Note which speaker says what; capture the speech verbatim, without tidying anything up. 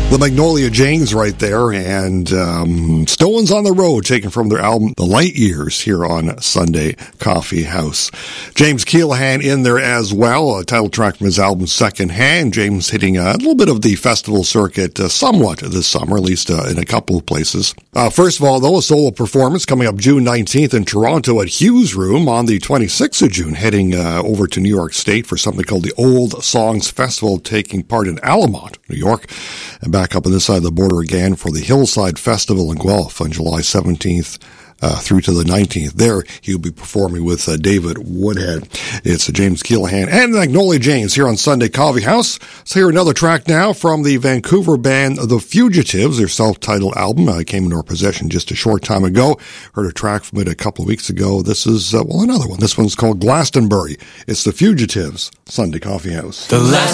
Speaker 1: The Magnolia Janes right there, and um, Stones on the Road, taken from their album The Light Years, here on Sunday Coffee House. James Keelaghan in there as well, a title track from his album Second Hand. James hitting a little bit of the festival circuit uh, somewhat this summer, at least uh, in a couple of places. Uh, first of all, though, a solo performance coming up June nineteenth in Toronto at Hughes Room. On the twenty-sixth of June, heading uh, over to New York State for something called the Old Songs Festival, taking part in Allemont, New York. And back up on this side of the border again for the Hillside Festival in Guelph on July seventeenth uh, through to the nineteenth. There, he'll be performing with uh, David Woodhead. It's uh, James Keelaghan and Magnolia Janes here on Sunday Coffee House. So here another track now from the Vancouver band The Fugitives, their self-titled album. Uh, came into our possession just a short time ago. Heard a track from it a couple of weeks ago. This is, uh, well, another one. This one's called Glastonbury. It's The Fugitives, Sunday Coffee House.
Speaker 2: The last